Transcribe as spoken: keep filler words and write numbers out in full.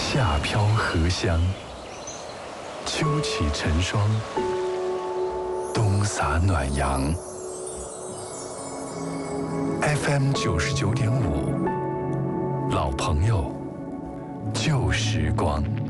夏飘荷香，秋起晨霜，冬洒暖阳。F M 九十九点五，老朋友，旧时光。